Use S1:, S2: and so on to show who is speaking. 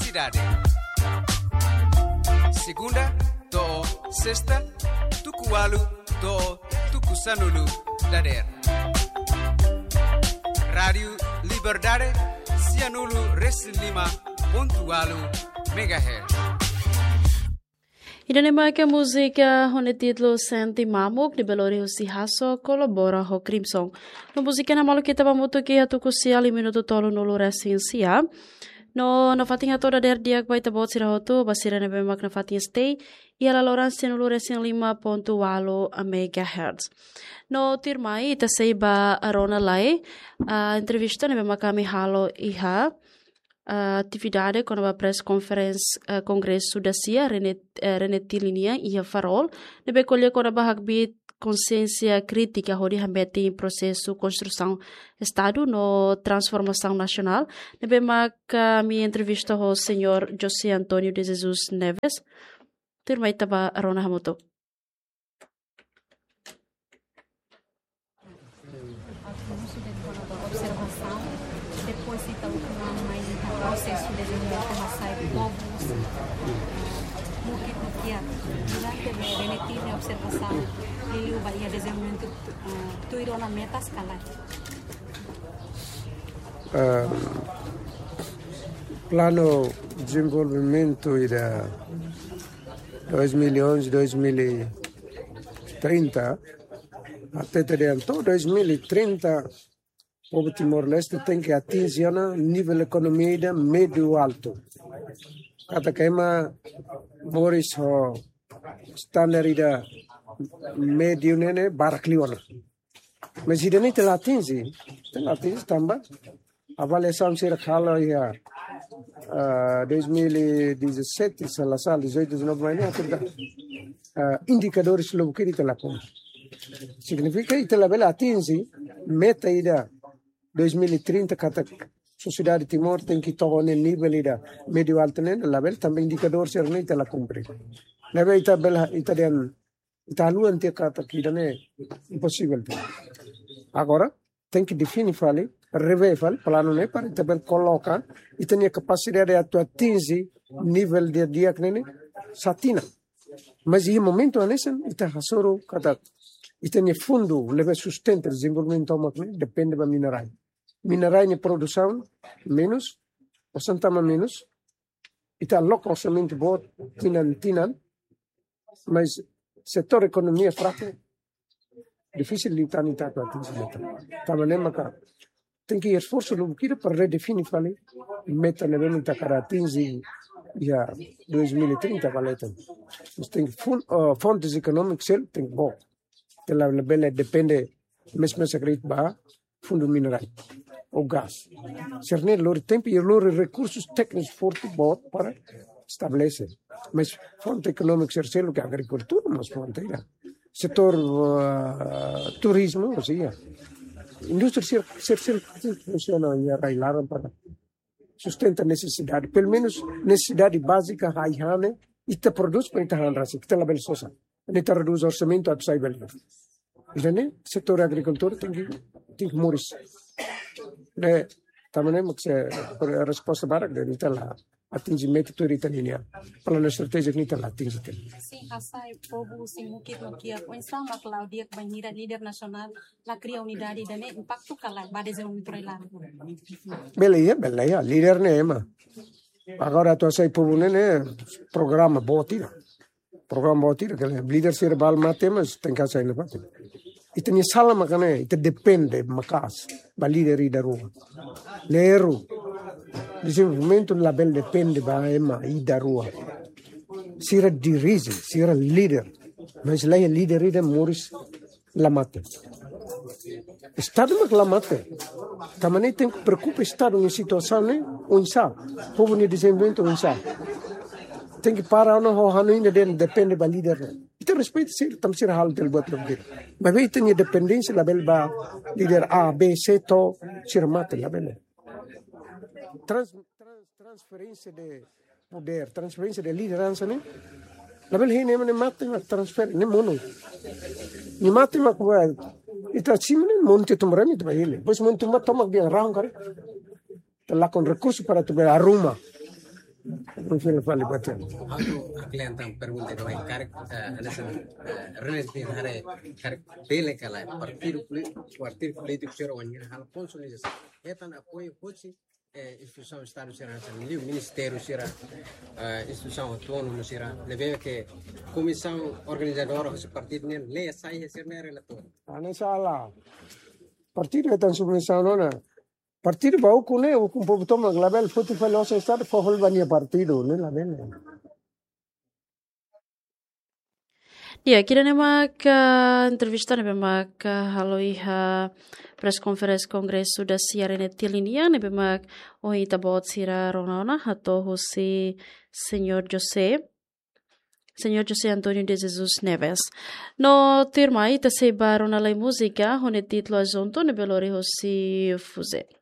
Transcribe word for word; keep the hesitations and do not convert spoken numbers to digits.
S1: cidade. Segunda, do sexta, tukualu, do tukusanulu, dader. Rádio Liberdade, Cianulu, Resilima, pontualu, megahertz.
S2: Idanema que a música onde título Senti Mamuk de Belo Horizonte Hasso colabora com Crimson. No música na malu kita bamuto que a tukusia ali minuto tolo no luresinsia. No na fatinha toda der dia vai ta bot sira hoto basira na bemak na fatinha stay e ela lorance no luresin lima ponto walo a megahertz. No tirmai ta seiba arona lai a entrevista na bemak kami halo iha Uh, atividade quando a press conference uh, congresso da C I A renetilinia e a farol nebe colher quando a bahagbi consciência crítica hori hambeti em processo construção estado no transformação nacional nebe mak mi entrevista ho senhor José Antônio de Jesus Neves termai taba arona hamoto.
S3: Depois se está o mais processo de desenvolvimento mas sai povos mungkin kiat durante a renetina observação ele vai a desenvolvimento tuiro na meta escala
S4: plano de desenvolvimento da dois mil e onze dois mil e trinta até todo dois mil e trinta o Timor-Leste tem que atingir o nível de economia médio alto. Kata kema Boris ho standard da médio nene barakliona. Mas se não te atinge, te atinge também. Avaliação será cala ya dois mil e dezessete, salasal dezoito, dezenove, mas não indicadores logo que te la com. Significa que te la bela atinge meta ida dois mil e trinta, cada sociedade de Timor tem que tocar no nível da médio alto, né? Label também indicador ser nem te la cumpre. Label ita bela ita den ita luan te kata que não é impossível. Agora tem que definir fale, rever fale, plano né para ita bel colocar e tem a capacidade de atingir nível de diagnóstico satina. Mas em momento nesse ita hasoro kata e tem fundo leve sustento o desenvolvimento humano depende da mineral. Mineral em produção menos, o santama menos, e está louco orçamento bom, tinan tinan, mas setor economia fraco, difícil de estar em tato atingimento. Tamanema ka tem que esforço no buquira para redefinir fale meta na bem ta para atingir já dois mil e trinta valeta. Mas tem fontes econômicas tem bom. Ela bela depende mesmo se acredita ba fundo mineral ou gás. Cerne lor tempo e lor recursos técnicos fortes bot para estabelecer. Mas fonte econômica ser selo que agricultura mas fronteira. Setor uh, turismo, ou seja, indústria ser ser funciona e arrailaram para sustentar necessidade, pelo menos necessidade básica raihane e te produz para tahan rasa, que te label sosa. Ele te reduz orçamento a sai belo. Então, setor agricultura tem que tem que morrer. Né, também mas a resposta para ele está lá. Atingimento tudo italiano. Plano estratégico não está lá atingido.
S3: Sim, asai povo sim mungkin mungkin o insama Claudia banhira líder nacional la cria unidade dan impacto kala ba desenvolvimento lá.
S4: Beleza, beleza, líder né, mas agora tu asai povo né programa botira. Programa botira que líder ser bal matemas tem que asai levar. E tem sala makane, itu depende makas ba líder da rua. Leru desenvolvimento label depende ba ema i da rua. Sira dirige, sira líder. Mas lá é líder ida moris lamate. Estado mak lamate. Tamane tem que preocupa estado em situação né, unsa. Povo ni desenvolvimento unsa. Tem que parar no hanu ainda depende ba líder. Itu respeito sir tam sir hal del buat lebih. Mas vai tem dependência label ba líder A, B, C to sir mate label. Trans, trans, transferência de poder, transferência de liderança, né? Label hine mane mate ma transfer, ne mono. Ni mate ma ko ita cima ne monte tumrami to bahile. Pois monte ma tomak dia rang kare. Telah kon recurso para tu arruma. non se ne fa le battaglie.
S5: Aku akliantam pergunta do karek ana sen relati hare karek bele kala partido partido político ser onha hal consolidação etan apoio hoje instituição estado será o ministério será instituição autônoma será leve que comissão organizadora desse partido nem lei sai ser relator
S4: ana salah partido etan submissão nona partido bau kune hukum potom label foto veloce estado fahol bania partido ne label.
S2: Ya, kira nemak uh, entrevista nemak uh, haloi ha press conference kongresu da siarene tilinia nemak ohi tabot sira ronona hato hosi senhor José Senhor José Antônio de Jesus Neves. No termai ta se barona la música hone titlo azonto ne belore hosi fuze.